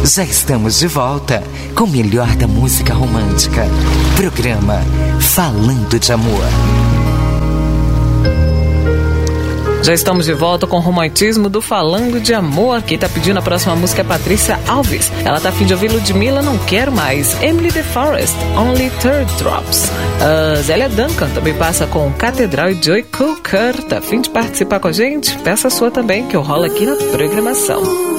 Já estamos de volta com o melhor da música romântica. Programa Falando de Amor. Já estamos de volta com o romantismo do Falando de Amor. Quem tá pedindo a próxima música é Patrícia Alves. Ela tá a fim de ouvir Ludmilla, Não Quero Mais. Emily The Forest, Only Third Drops. Zélia Duncan também passa com Catedral e Joy Cooker. Tá a fim de participar com a gente? Peça a sua também, que eu rolo aqui na programação.